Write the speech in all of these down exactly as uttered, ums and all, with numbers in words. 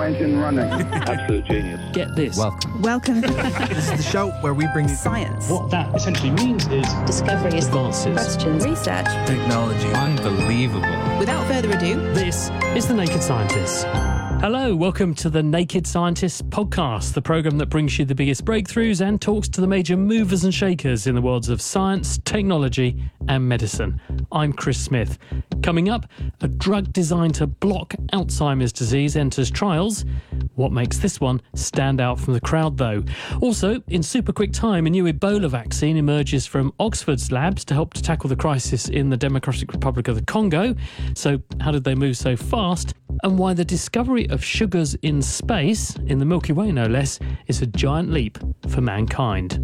engine running. Absolute genius. Get this. Welcome. Welcome. This is the show where we bring you Science. What that essentially means is Discoveries. Advances. Questions. Research. technology. Unbelievable. Without further ado, This is The Naked Scientists. Hello, welcome to The Naked Scientists podcast, the programme that brings you the biggest breakthroughs and talks to the major movers and shakers in the worlds of science, technology and medicine. I'm Chris Smith. Coming up, a drug designed to block Alzheimer's disease enters trials. What makes this one stand out from the crowd, though? Also, in super quick time, a new Ebola vaccine emerges from Oxford's labs to help to tackle the crisis in the Democratic Republic of the Congo. So, how did they move so fast? And why the discovery of sugars in space, in the Milky Way no less, is a giant leap for mankind.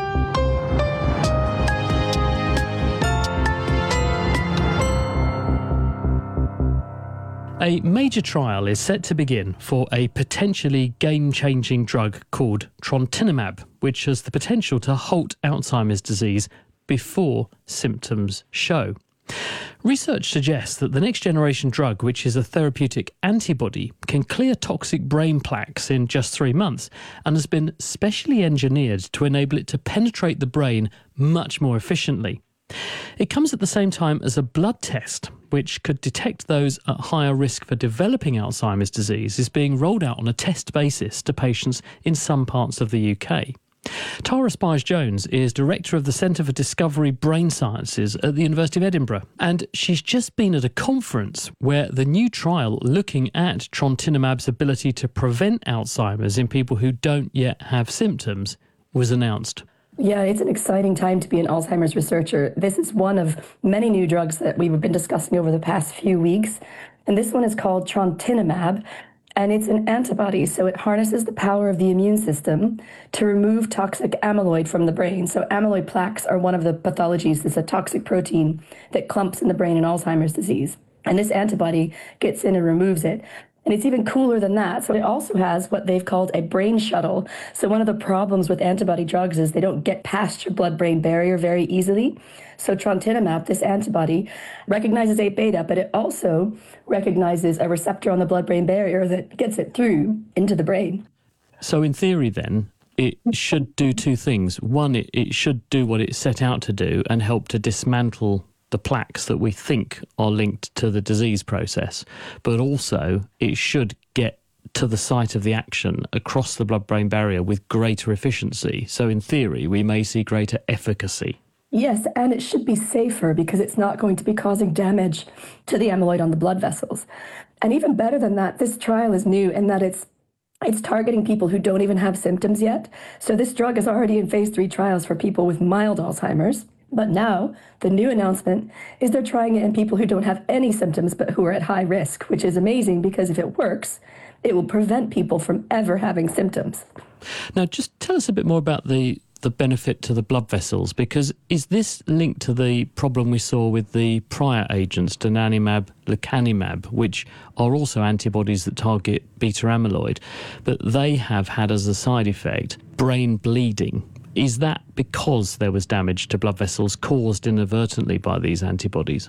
A major trial is set to begin for a potentially game-changing drug called trontinemab, which has the potential to halt Alzheimer's disease before symptoms show. Research suggests that the next generation drug, which is a therapeutic antibody, can clear toxic brain plaques in just three months and has been specially engineered to enable it to penetrate the brain much more efficiently. It comes at the same time as a blood test, which could detect those at higher risk for developing Alzheimer's disease, is being rolled out on a test basis to patients in some parts of the U K. Tara Spies-Jones is Director of the Centre for Discovery Brain Sciences at the University of Edinburgh, and she's just been at a conference where the new trial looking at trontinemab's ability to prevent Alzheimer's in people who don't yet have symptoms was announced. Yeah, it's an exciting time to be an Alzheimer's researcher. This is one of many new drugs that we've been discussing over the past few weeks, and this one is called trontinemab. And it's an antibody, so it harnesses the power of the immune system to remove toxic amyloid from the brain. So amyloid plaques are one of the pathologies. It's a toxic protein that clumps in the brain in Alzheimer's disease. And this antibody gets in and removes it. And it's even cooler than that. So it also has what they've called a brain shuttle. So one of the problems with antibody drugs is they don't get past your blood-brain barrier very easily. So trontinemab, this antibody, recognizes A beta, but it also recognizes a receptor on the blood-brain barrier that gets it through into the brain. So in theory then, it should do two things. One, it, it should do what it set out to do and help to dismantle the plaques that we think are linked to the disease process, but also it should get to the site of the action across the blood-brain barrier with greater efficiency. So in theory, we may see greater efficacy. Yes, and it should be safer because it's not going to be causing damage to the amyloid on the blood vessels. And even better than that, this trial is new in that it's It's targeting people who don't even have symptoms yet. So this drug is already in phase three trials for people with mild Alzheimer's. But now, the new announcement is they're trying it in people who don't have any symptoms but who are at high risk, which is amazing because if it works, it will prevent people from ever having symptoms. Now, just tell us a bit more about the, the benefit to the blood vessels, because is this linked to the problem we saw with the prior agents, donanemab, lecanemab, which are also antibodies that target beta amyloid, but they have had as a side effect brain bleeding? Is that because there was damage to blood vessels caused inadvertently by these antibodies?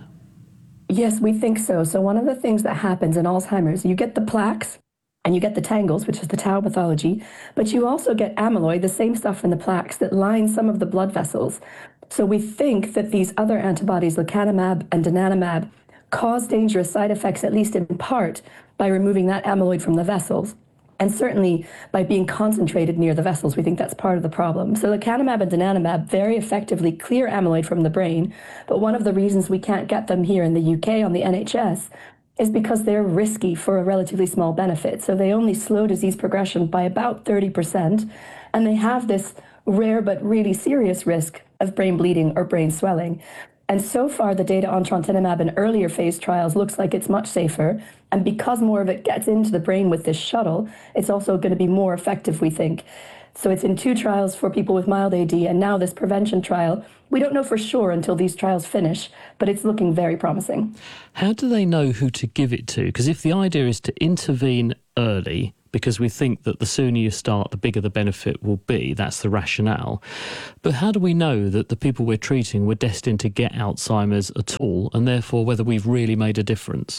Yes, we think so. So one of the things that happens in Alzheimer's, you get the plaques and you get the tangles, which is the tau pathology, but you also get amyloid, the same stuff in the plaques that line some of the blood vessels. So we think that these other antibodies, lecanemab and donanemab, cause dangerous side effects, at least in part, by removing that amyloid from the vessels. And certainly by being concentrated near the vessels, we think that's part of the problem. So lecanemab and donanemab very effectively clear amyloid from the brain, but one of the reasons we can't get them here in the U K on the N H S is because they're risky for a relatively small benefit. So they only slow disease progression by about thirty percent, and they have this rare but really serious risk of brain bleeding or brain swelling. And so far, the data on trontinemab in earlier phase trials looks like it's much safer. And because more of it gets into the brain with this shuttle, it's also going to be more effective, we think. So it's in two trials for people with mild A D, and now this prevention trial. We don't know for sure until these trials finish, but it's looking very promising. How do they know who to give it to? Because if the idea is to intervene early, because we think that the sooner you start, the bigger the benefit will be. That's the rationale. But how do we know that the people we're treating were destined to get Alzheimer's at all, and therefore whether we've really made a difference?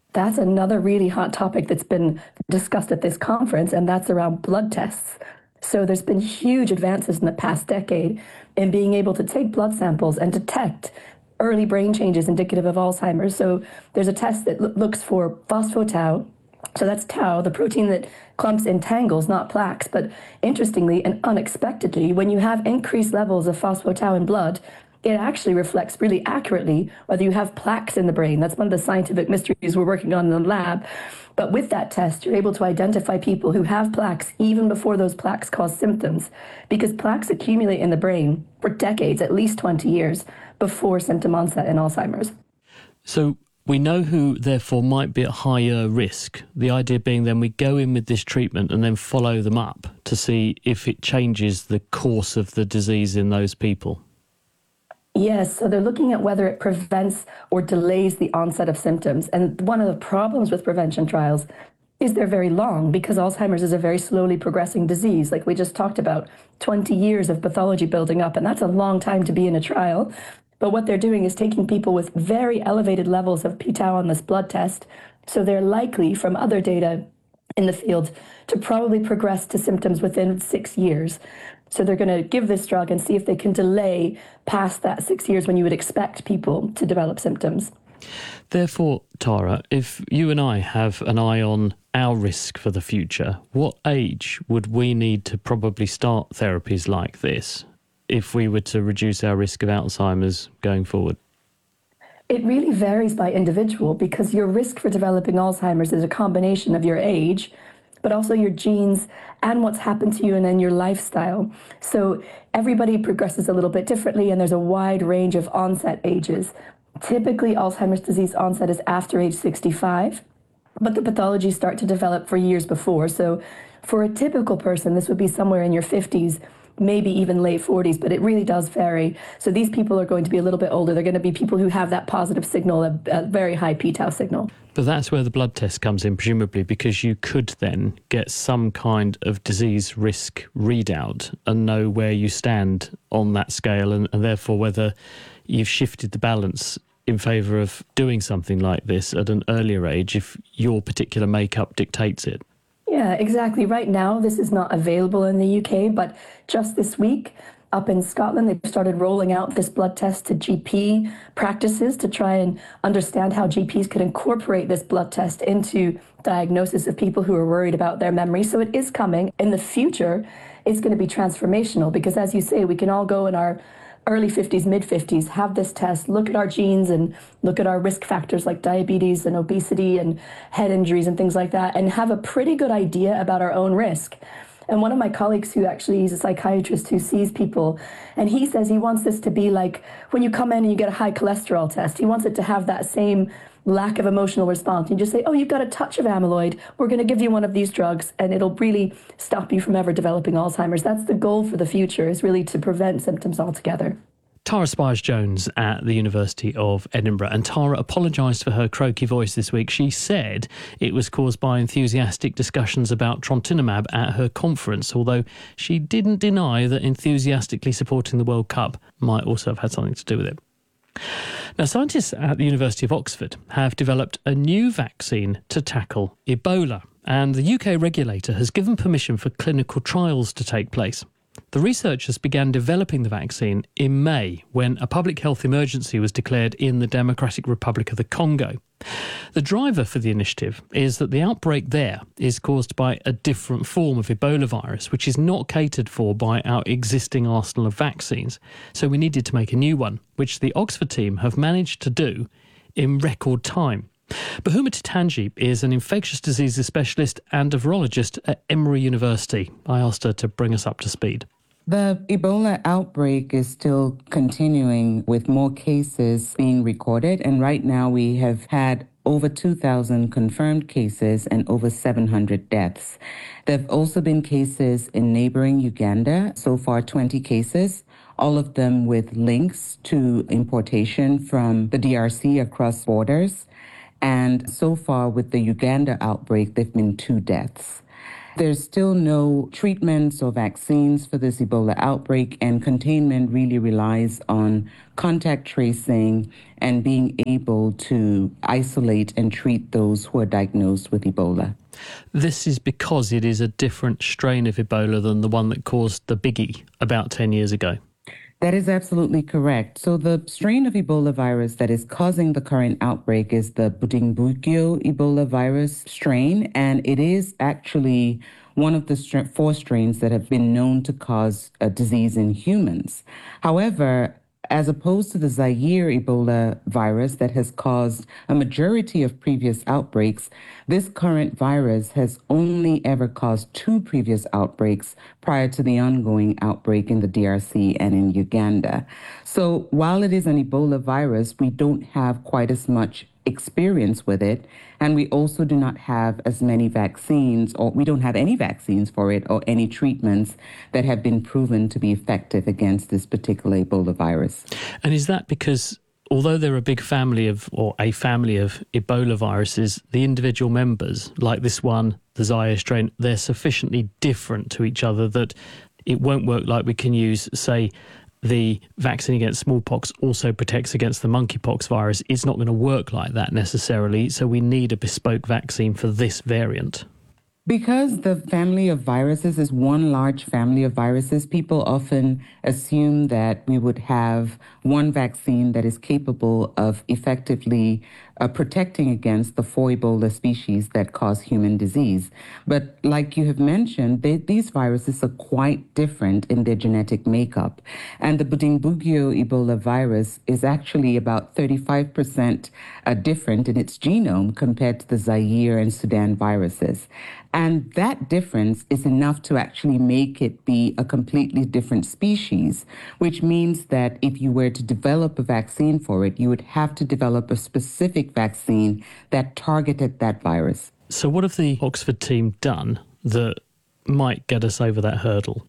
That's another really hot topic that's been discussed at this conference, and that's around blood tests. So there's been huge advances in the past decade in being able to take blood samples and detect early brain changes indicative of Alzheimer's. So there's a test that lo- looks for phospho-tau. So that's tau, the protein that clumps in tangles, not plaques. But interestingly and unexpectedly, when you have increased levels of phospho-tau in blood, it actually reflects really accurately whether you have plaques in the brain. That's one of the scientific mysteries we're working on in the lab. But with that test, you're able to identify people who have plaques even before those plaques cause symptoms, because plaques accumulate in the brain for decades, at least twenty years, before symptom onset in Alzheimer's. So we know who, therefore, might be at higher risk. The idea being then we go in with this treatment and then follow them up to see if it changes the course of the disease in those people. Yes, so they're looking at whether it prevents or delays the onset of symptoms. And one of the problems with prevention trials is they're very long, because Alzheimer's is a very slowly progressing disease. Like we just talked about, twenty years of pathology building up, and that's a long time to be in a trial. But what they're doing is taking people with very elevated levels of p-tau on this blood test. So they're likely, from other data in the field, to probably progress to symptoms within six years. So they're going to give this drug and see if they can delay past that six years when you would expect people to develop symptoms. Therefore, Tara, if you and I have an eye on our risk for the future, what age would we need to probably start therapies like this if we were to reduce our risk of Alzheimer's going forward? It really varies by individual, because your risk for developing Alzheimer's is a combination of your age, but also your genes and what's happened to you and then your lifestyle. So everybody progresses a little bit differently, and there's a wide range of onset ages. Typically, Alzheimer's disease onset is after age sixty-five, but the pathologies start to develop for years before. So for a typical person, this would be somewhere in your fifties, maybe even late forties, but it really does vary. So these people are going to be a little bit older. They're going to be people who have that positive signal, a, a very high p-tau signal. But that's where the blood test comes in, presumably, because you could then get some kind of disease risk readout and know where you stand on that scale, and, and therefore whether you've shifted the balance in favour of doing something like this at an earlier age if your particular makeup dictates it. Yeah, exactly. Right now, this is not available in the U K, but just this week, up in Scotland, they've started rolling out this blood test to G P practices to try and understand how G Ps could incorporate this blood test into diagnosis of people who are worried about their memory. So it is coming. In the future, it's going to be transformational, because as you say, we can all go in our early fifties, mid fifties, have this test, look at our genes and look at our risk factors like diabetes and obesity and head injuries and things like that, and have a pretty good idea about our own risk. And one of my colleagues, who actually is a psychiatrist who sees people, and he says he wants this to be like when you come in and you get a high cholesterol test. He wants it to have that same lack of emotional response. You just say, oh, you've got a touch of amyloid. We're going to give you one of these drugs, and it'll really stop you from ever developing Alzheimer's. That's the goal for the future, is really to prevent symptoms altogether. Tara Spires-Jones at the University of Edinburgh. And Tara apologised for her croaky voice this week. She said it was caused by enthusiastic discussions about trontinemab at her conference, although she didn't deny that enthusiastically supporting the World Cup might also have had something to do with it. Now, scientists at the University of Oxford have developed a new vaccine to tackle Ebola, and the U K regulator has given permission for clinical trials to take place. The researchers began developing the vaccine in May, when a public health emergency was declared in the Democratic Republic of the Congo. The driver for the initiative is that the outbreak there is caused by a different form of Ebola virus, which is not catered for by our existing arsenal of vaccines. So we needed to make a new one, which the Oxford team have managed to do in record time. Bahuma Titanji is an infectious diseases specialist and a virologist at Emory University. I asked her to bring us up to speed. The Ebola outbreak is still continuing, with more cases being recorded. And right now we have had over two thousand confirmed cases and over seven hundred deaths. There have also been cases in neighboring Uganda, so far twenty cases, all of them with links to importation from the D R C across borders. And so far with the Uganda outbreak, there have been two deaths. There's still no treatments or vaccines for this Ebola outbreak, and containment really relies on contact tracing and being able to isolate and treat those who are diagnosed with Ebola. This is because it is a different strain of Ebola than the one that caused the biggie about ten years ago. That is absolutely correct. So the strain of Ebola virus that is causing the current outbreak is the Bundibugyo Ebola virus strain, and it is actually one of the stra- four strains that have been known to cause a disease in humans. However, as opposed to the Zaire Ebola virus that has caused a majority of previous outbreaks, this current virus has only ever caused two previous outbreaks prior to the ongoing outbreak in the D R C and in Uganda. So while it is an Ebola virus, we don't have quite as much experience with it, and we also do not have as many vaccines, or we don't have any vaccines for it or any treatments that have been proven to be effective against this particular Ebola virus. And is that because although they're a big family of, or a family of Ebola viruses, the individual members, like this one, the Zaire strain, they're sufficiently different to each other that it won't work like we can use, say, the vaccine against smallpox also protects against the monkeypox virus. It's not going to work like that necessarily, so we need a bespoke vaccine for this variant. Because the family of viruses is one large family of viruses, people often assume that we would have one vaccine that is capable of effectively uh, protecting against the four Ebola species that cause human disease. But like you have mentioned, they, these viruses are quite different in their genetic makeup. And the Bundibugyo Ebola virus is actually about thirty-five percent uh, different in its genome compared to the Zaire and Sudan viruses. And that difference is enough to actually make it be a completely different species, which means that if you were to develop a vaccine for it, you would have to develop a specific vaccine that targeted that virus. So what have the Oxford team done that might get us over that hurdle?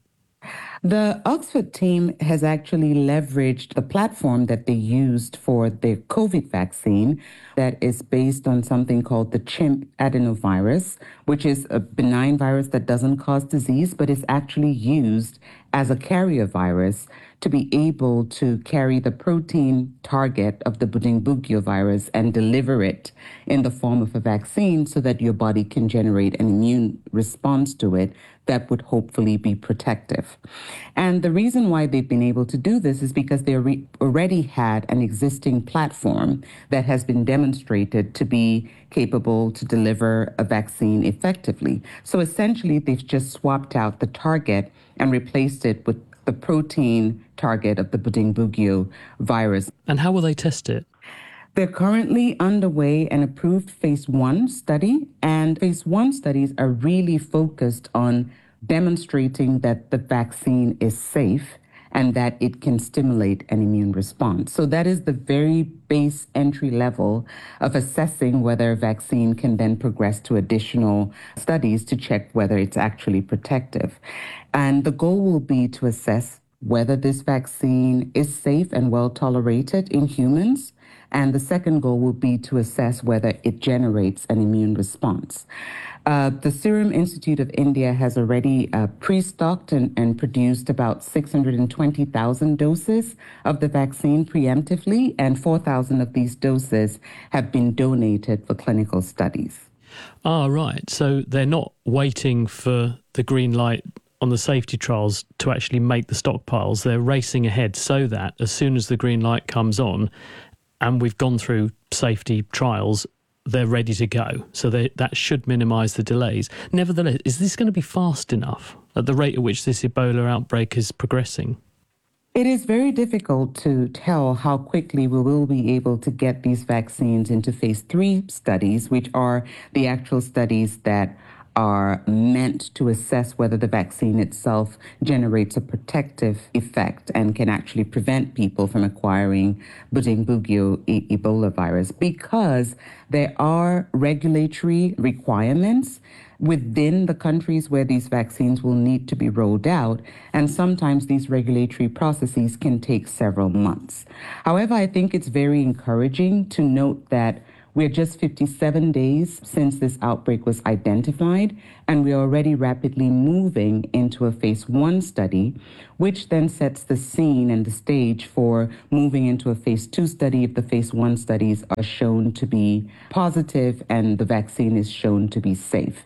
The Oxford team has actually leveraged the platform that they used for their COVID vaccine that is based on something called the chimp adenovirus, which is a benign virus that doesn't cause disease, but is actually used as a carrier virus to be able to carry the protein target of the Bundibugyo virus and deliver it in the form of a vaccine so that your body can generate an immune response to it that would hopefully be protective. And the reason why they've been able to do this is because they re- already had an existing platform that has been demonstrated to be capable to deliver a vaccine effectively. So essentially, they've just swapped out the target and replaced it with the protein target of the Bundibugyo virus. And how will they test it? They're currently underway an approved phase one study, and phase one studies are really focused on demonstrating that the vaccine is safe and that it can stimulate an immune response. So that is the very base entry level of assessing whether a vaccine can then progress to additional studies to check whether it's actually protective. And the goal will be to assess whether this vaccine is safe and well tolerated in humans. And the second goal will be to assess whether it generates an immune response. Uh, the Serum Institute of India has already uh, pre-stocked and, and produced about six hundred twenty thousand doses of the vaccine preemptively, and four thousand of these doses have been donated for clinical studies. Ah, right. So they're not waiting for the green light on the safety trials to actually make the stockpiles. They're racing ahead so that as soon as the green light comes on and we've gone through safety trials, they're ready to go. So they, that should minimise the delays. Nevertheless, is this going to be fast enough at the rate at which this Ebola outbreak is progressing? It is very difficult to tell how quickly we will be able to get these vaccines into phase three studies, which are the actual studies that are meant to assess whether the vaccine itself generates a protective effect and can actually prevent people from acquiring Bundibugyo e- Ebola virus, because there are regulatory requirements within the countries where these vaccines will need to be rolled out, and sometimes these regulatory processes can take several months. However, I think it's very encouraging to note that We're just fifty-seven days since this outbreak was identified, and we're already rapidly moving into a phase one study, which then sets the scene and the stage for moving into a phase two study if the phase one studies are shown to be positive and the vaccine is shown to be safe.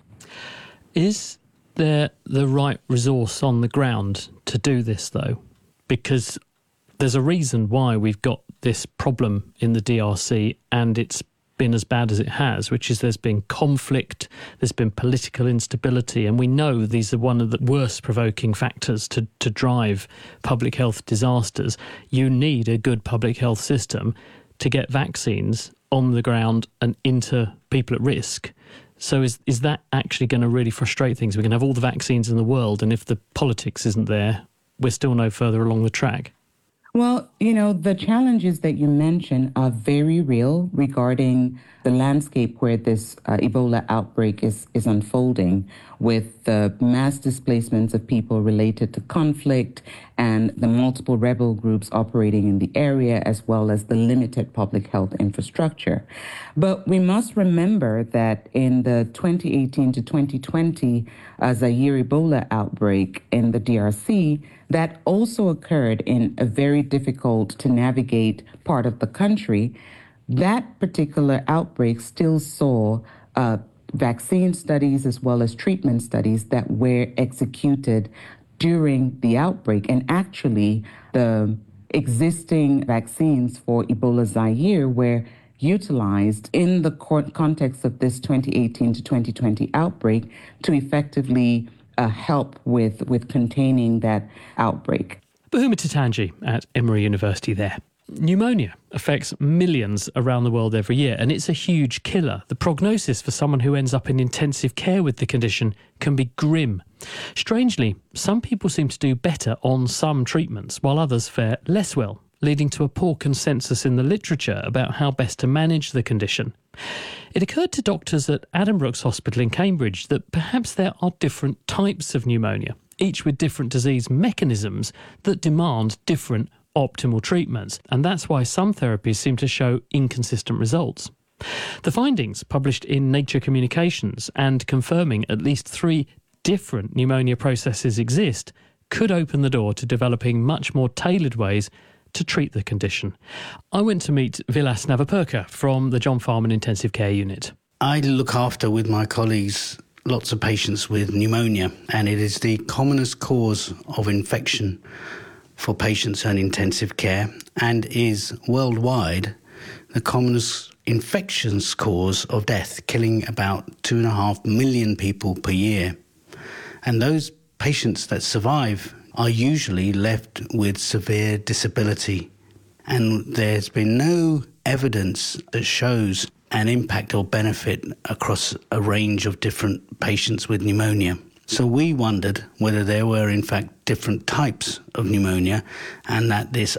Is there the right resource on the ground to do this, though? Because there's a reason why we've got this problem in the D R C, and it's been as bad as it has, which is there's been conflict, there's been political instability, and we know these are one of the worst provoking factors to, to drive public health disasters. You need a good public health system to get vaccines on the ground and into people at risk. So is is that actually going to really frustrate things? We're going to have all the vaccines in the world, and if the politics isn't there, we're still no further along the track. Well, you know, the challenges that you mentioned are very real regarding the landscape where this uh, Ebola outbreak is, is unfolding, with the mass displacements of people related to conflict and the multiple rebel groups operating in the area, as well as the limited public health infrastructure. But we must remember that in the twenty eighteen to twenty twenty uh, Zaire Ebola outbreak in the D R C, that also occurred in a very difficult to navigate part of the country. That particular outbreak still saw uh, vaccine studies as well as treatment studies that were executed during the outbreak. And actually, the existing vaccines for Ebola Zaire were utilized in the context of this twenty eighteen to twenty twenty outbreak to effectively Uh, help with, with containing that outbreak. Bhuma Titangi at Emory University there. Pneumonia affects millions around the world every year, and it's a huge killer. The prognosis for someone who ends up in intensive care with the condition can be grim. Strangely, some people seem to do better on some treatments, while others fare less well, leading to a poor consensus in the literature about how best to manage the condition. It occurred to doctors at Addenbrooke's Hospital in Cambridge that perhaps there are different types of pneumonia, each with different disease mechanisms that demand different optimal treatments, and that's why some therapies seem to show inconsistent results. The findings, published in Nature Communications and confirming at least three different pneumonia processes exist, could open the door to developing much more tailored ways to treat the condition. I went to meet Vilas Navapurkar from the John Farman Intensive Care Unit. I look after, with my colleagues, lots of patients with pneumonia, and it is the commonest cause of infection for patients in intensive care, and is worldwide the commonest infections cause of death, killing about two and a half million people per year. And those patients that survive are usually left with severe disability. And there's been no evidence that shows an impact or benefit across a range of different patients with pneumonia. So we wondered whether there were in fact different types of pneumonia, and that this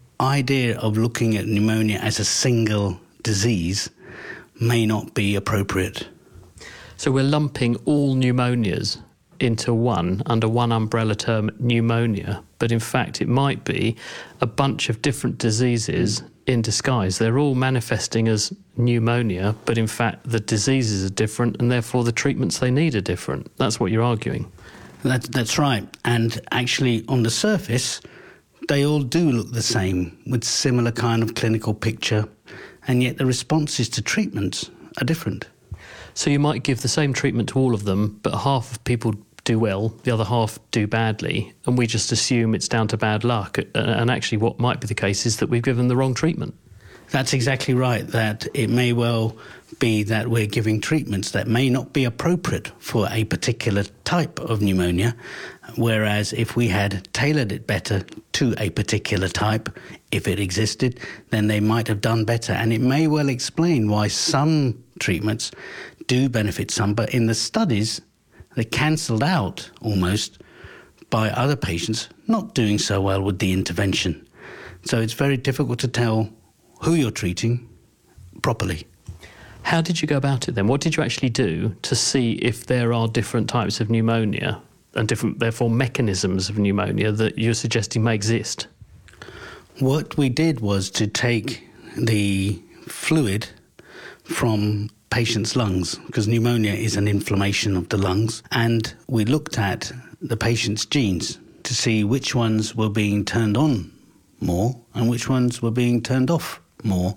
idea of looking at pneumonia as a single disease may not be appropriate. So we're lumping all pneumonias into one, under one umbrella term, pneumonia, but in fact it might be a bunch of different diseases in disguise. They're all manifesting as pneumonia, but in fact the diseases are different, and therefore the treatments they need are different. That's what you're arguing. That, that's right. And actually, on the surface, they all do look the same, with similar kind of clinical picture, and yet the responses to treatments are different. So you might give the same treatment to all of them, but half of people do well, the other half do badly, and we just assume it's down to bad luck. And actually what might be the case is that we've given the wrong treatment. That's exactly right, that it may well be that we're giving treatments that may not be appropriate for a particular type of pneumonia, whereas if we had tailored it better to a particular type, if it existed, then they might have done better. And it may well explain why some treatments do benefit some, but in the studies, they're cancelled out almost by other patients not doing so well with the intervention. So it's very difficult to tell who you're treating properly. How did you go about it then? What did you actually do to see if there are different types of pneumonia and different, therefore, mechanisms of pneumonia that you're suggesting may exist? What we did was to take the fluid from patients' lungs, because pneumonia is an inflammation of the lungs. And we looked at the patient's genes to see which ones were being turned on more and which ones were being turned off more,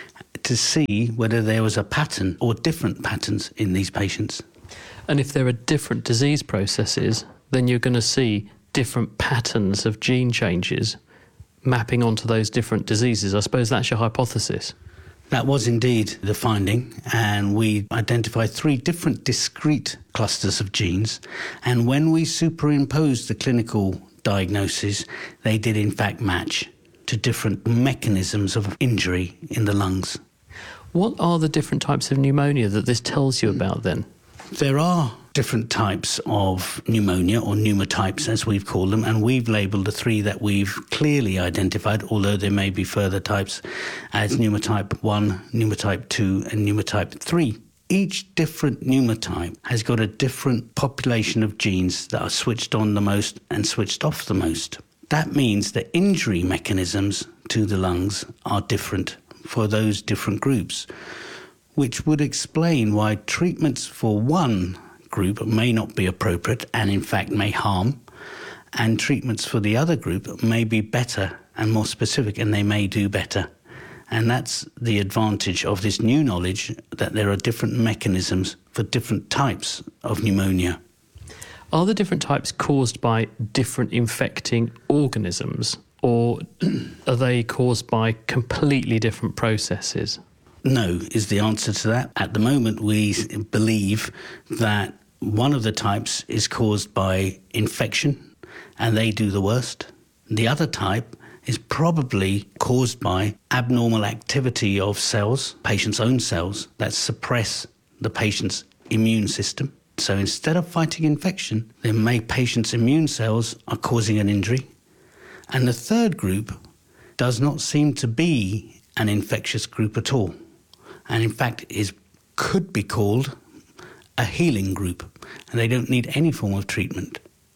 to see whether there was a pattern or different patterns in these patients. And if there are different disease processes, then you're going to see different patterns of gene changes mapping onto those different diseases. I suppose that's your hypothesis. That was indeed the finding, and we identified three different discrete clusters of genes, and when we superimposed the clinical diagnosis, they did in fact match to different mechanisms of injury in the lungs. What are the different types of pneumonia that this tells you about then? There are different types of pneumonia, or pneumotypes as we've called them, and we've labelled the three that we've clearly identified, although there may be further types, as pneumotype one, pneumotype two and pneumotype three. Each different pneumotype has got a different population of genes that are switched on the most and switched off the most. That means the injury mechanisms to the lungs are different for those different groups, which would explain why treatments for one group may not be appropriate and in fact may harm, and treatments for the other group may be better and more specific, and they may do better. And that's the advantage of this new knowledge, that there are different mechanisms for different types of pneumonia. Are the different types caused by different infecting organisms, or are they caused by completely different processes? No is the answer to that. At the moment, we believe that one of the types is caused by infection, and they do the worst. The other type is probably caused by abnormal activity of cells, patient's own cells, that suppress the patient's immune system. So instead of fighting infection, then may patient's immune cells are causing an injury. And the third group does not seem to be an infectious group at all, and in fact is could be called a healing group, and they don't need any form of treatment.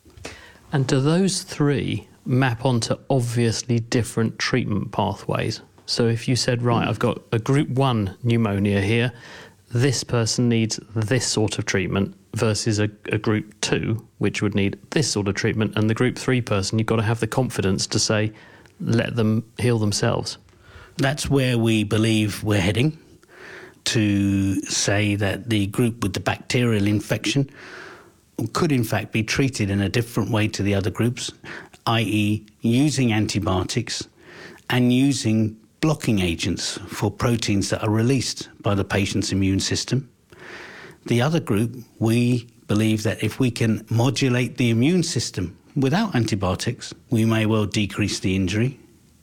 And do those three map onto obviously different treatment pathways? So if you said, right, I've got a group one pneumonia here, this person needs this sort of treatment, versus a, a group two, which would need this sort of treatment, and the group three person, you've got to have the confidence to say, let them heal themselves. That's where we believe we're heading, to say that the group with the bacterial infection could in fact be treated in a different way to the other groups, that is using antibiotics and using blocking agents for proteins that are released by the patient's immune system. The other group, we believe that if we can modulate the immune system without antibiotics, we may well decrease the injury.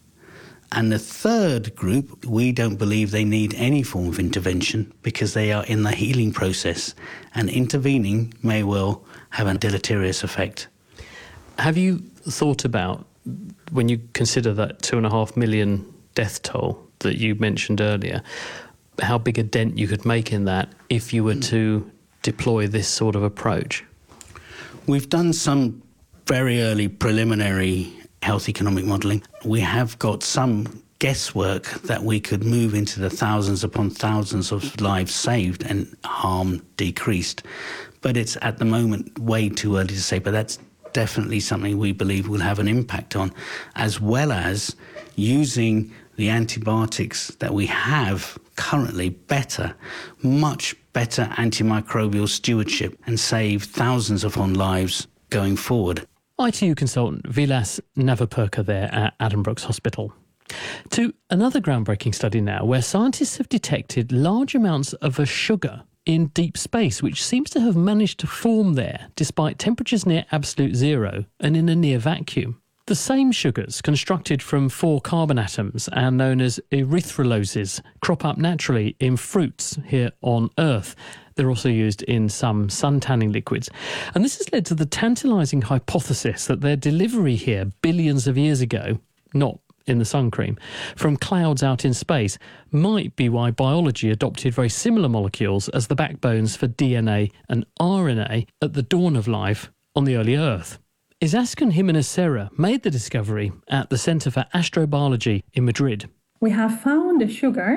And the third group, we don't believe they need any form of intervention because they are in the healing process, and intervening may well have a deleterious effect. Have you thought about, when you consider that two and a half million death toll that you mentioned earlier, how big a dent you could make in that if you were to deploy this sort of approach? We've done some very early preliminary health economic modelling. We have got some guesswork that we could move into the thousands upon thousands of lives saved and harm decreased. But it's at the moment way too early to say, but that's definitely something we believe will have an impact on, as well as using the antibiotics that we have currently better, much better antimicrobial stewardship, and save thousands upon lives going forward. I T U consultant Vilas Navapurkar there at Addenbrooke's Hospital. To another groundbreaking study now, where scientists have detected large amounts of a sugar in deep space, which seems to have managed to form there despite temperatures near absolute zero and in a near vacuum. The same sugars, constructed from four carbon atoms and known as erythroloses, crop up naturally in fruits here on Earth. They're also used in some sun-tanning liquids. And this has led to the tantalising hypothesis that their delivery here billions of years ago, not in the sun cream, from clouds out in space, might be why biology adopted very similar molecules as the backbones for D N A and R N A at the dawn of life on the early Earth. Izaskun Jimenez Serra made the discovery at the Centre for Astrobiology in Madrid. We have found a sugar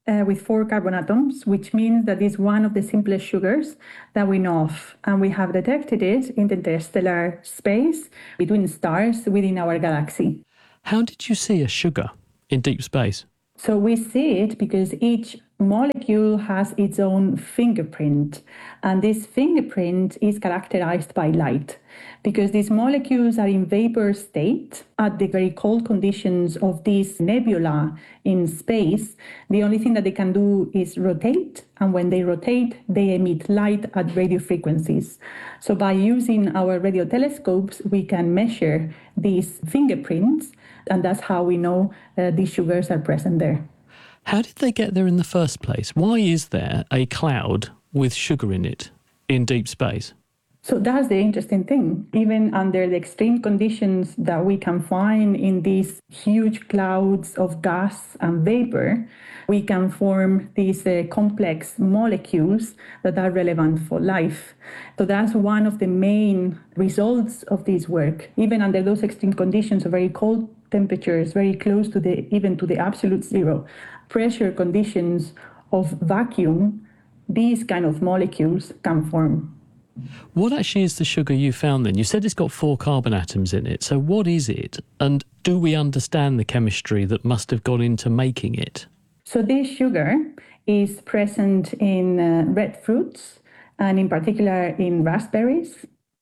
uh, with four carbon atoms, which means that it's one of the simplest sugars that we know of. And we have detected it in the interstellar space between stars within our galaxy. How did you see a sugar in deep space? So we see it because each molecule has its own fingerprint, and this fingerprint is characterized by light. Because these molecules are in vapor state at the very cold conditions of this nebula in space, the only thing that they can do is rotate, and when they rotate, they emit light at radio frequencies. So by using our radio telescopes, we can measure these fingerprints, and that's how we know uh, these sugars are present there. How did they get there in the first place? Why is there a cloud with sugar in it in deep space? So that's the interesting thing. Even under the extreme conditions that we can find in these huge clouds of gas and vapor, we can form these uh, complex molecules that are relevant for life. So that's one of the main results of this work. Even under those extreme conditions of very cold temperatures, very close to the even to the absolute zero, pressure conditions of vacuum, these kind of molecules can form. What actually is the sugar you found then? You said it's got four carbon atoms in it. So what is it? And do we understand the chemistry that must have gone into making it? So this sugar is present in uh, red fruits, and in particular in raspberries.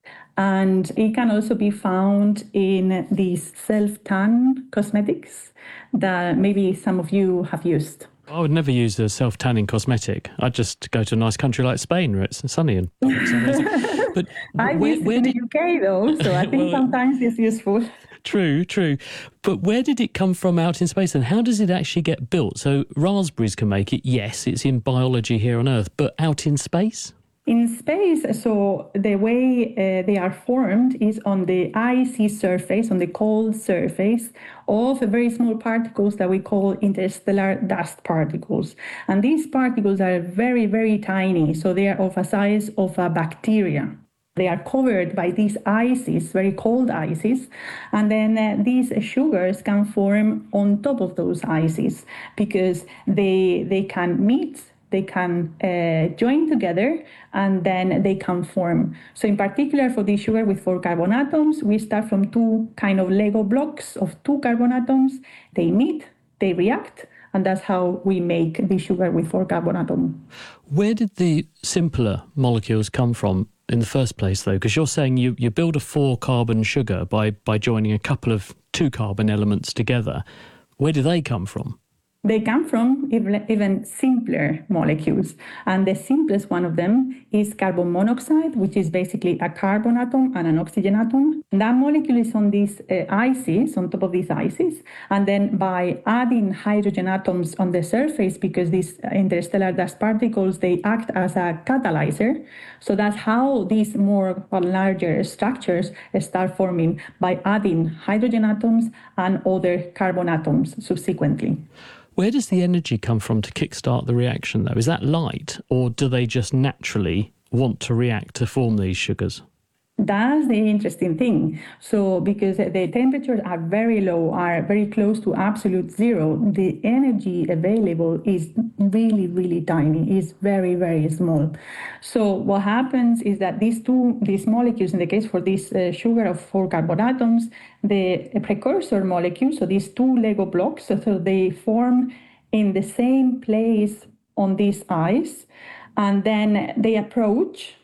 And it can also be found in these self-tan cosmetics that maybe some of you have used. I would never use a self-tanning cosmetic. I'd just go to a nice country like Spain where it's sunny and but I where, used where in did... the U K though, so I think well, sometimes it's useful. True, true. But where did it come from out in space, and how does it actually get built? So raspberries can make it, yes, it's in biology here on Earth, but out in space? In space, so the way uh, they are formed is on the icy surface, on the cold surface of very small particles that we call interstellar dust particles. And these particles are very, very tiny, so they are of a size of a bacteria. They are covered by these ices, very cold ices, and then uh, these sugars can form on top of those ices because they they can meet. They can uh, join together and then they can form. So in particular for this sugar with four carbon atoms, we start from two kind of Lego blocks of two carbon atoms. They meet, they react, and that's how we make the sugar with four carbon atoms. Where did the simpler molecules come from in the first place, though? Because you're saying you, you build a four-carbon sugar by, by joining a couple of two-carbon elements together. Where do they come from? They come from even simpler molecules. And the simplest one of them is carbon monoxide, which is basically a carbon atom and an oxygen atom. And that molecule is on these uh, ices, on top of these ices. And then by adding hydrogen atoms on the surface, because these interstellar dust particles, they act as a catalyzer. So that's how these more or larger structures start forming, by adding hydrogen atoms and other carbon atoms subsequently. Where does the energy come from to kickstart the reaction, though? Is that light, or do they just naturally want to react to form these sugars? That's the interesting thing. So because the temperatures are very low, are very close to absolute zero, the energy available is really, really tiny, is very, very small. So what happens is that these two, these molecules, in the case for this uh, sugar of four carbon atoms, the precursor molecules, so these two Lego blocks, so, so they form in the same place on this ice, and then they approach,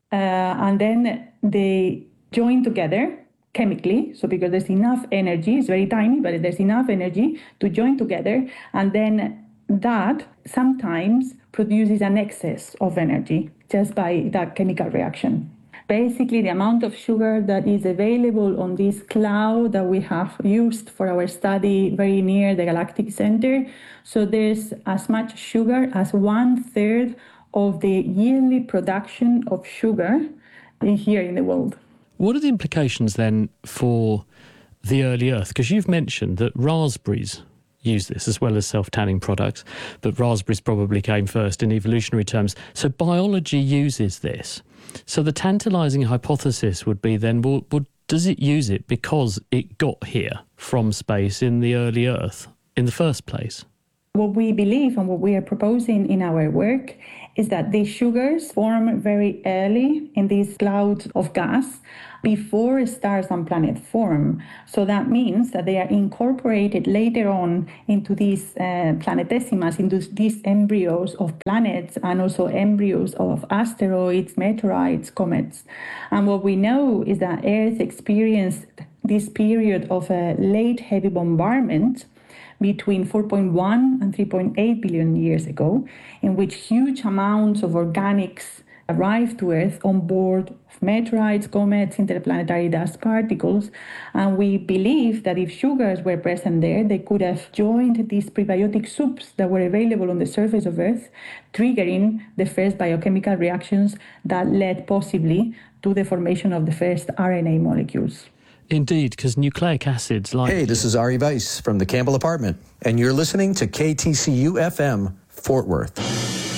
uh, and then they join together chemically. So because there's enough energy, it's very tiny, but there's enough energy to join together. And then that sometimes produces an excess of energy just by that chemical reaction. Basically, the amount of sugar that is available on this cloud that we have used for our study very near the galactic center. So there's as much sugar as one third of the yearly production of sugar in here in the world. What are the implications then for the early Earth? Because you've mentioned that raspberries use this as well as self-tanning products, but raspberries probably came first in evolutionary terms. So biology uses this. So the tantalising hypothesis would be then, well, well, does it use it because it got here from space in the early Earth in the first place? What we believe and what we are proposing in our work is that these sugars form very early in these clouds of gas before stars and planets form. So that means that they are incorporated later on into these uh, planetesimas, into these embryos of planets and also embryos of asteroids, meteorites, comets. And what we know is that Earth experienced this period of a late heavy bombardment between four point one and three point eight billion years ago, in which huge amounts of organics arrived to Earth on board of meteorites, comets, interplanetary dust particles. And we believe that if sugars were present there, they could have joined these prebiotic soups that were available on the surface of Earth, triggering the first biochemical reactions that led possibly to the formation of the first R N A molecules. Indeed, because nucleic acids like... Hey, this is Ari Weiss from the Campbell Apartment, and you're listening to K T C U F M, Fort Worth.